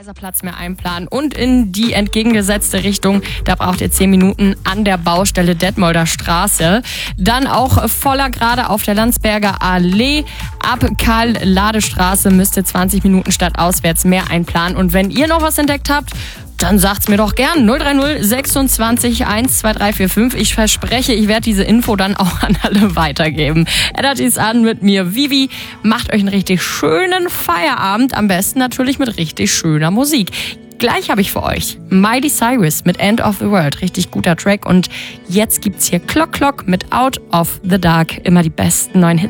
Platz mehr einplanen und in die entgegengesetzte Richtung. Da braucht ihr 10 Minuten an der Baustelle Detmolder Straße. Dann auch voller Gerade auf der Landsberger Allee. Ab Karl-Ladestraße müsst ihr 20 Minuten statt auswärts mehr einplanen. Und wenn ihr noch was entdeckt habt, dann sagt's mir doch gern. 030 26 12345. Ich verspreche, ich werde diese Info dann auch an alle weitergeben. Ändert es an mit mir, Vivi. Macht euch einen richtig schönen Feierabend. Am besten natürlich mit richtig schöner Musik. Gleich habe ich für euch Miley Cyrus mit End of the World. Richtig guter Track. Und jetzt gibt's hier Clock Clock mit Out of the Dark. Immer die besten neuen Hits.